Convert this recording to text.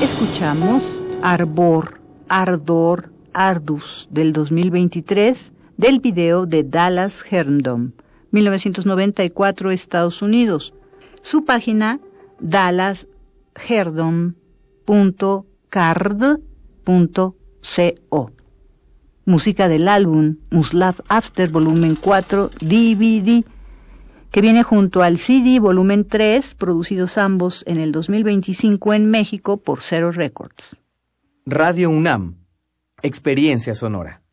Escuchamos Arbor, Ardor, Ardus del 2023 del video de Dallas Herndon, 1994, Estados Unidos. Su página dallasherndon.card.co. Música del álbum Muslav After Volumen 4 DVD, que viene junto al CD Volumen 3, producidos ambos en el 2025 en México por Zero Records. Radio UNAM, Experiencia Sonora.